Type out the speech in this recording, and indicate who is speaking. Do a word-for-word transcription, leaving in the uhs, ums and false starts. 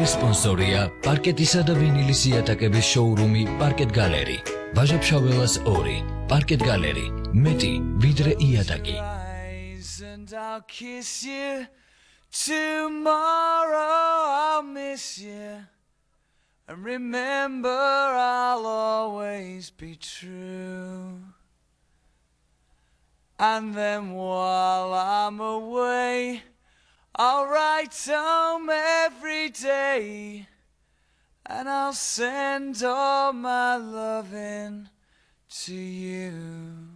Speaker 1: დღევანდელი სპონსორია პარკეტისა და ვინილის იატაკების შოურუმი პარკეტ გალერი. ვაჟა-ფშაველას ორი. პარკეტ გალერი. მეტი ვიდრე იატაკი.
Speaker 2: And I'll kiss you tomorrow. I'll miss you. And remember, I'll always be true. And then while I'm away, I'll write home every day. And I'll send all my loving to you.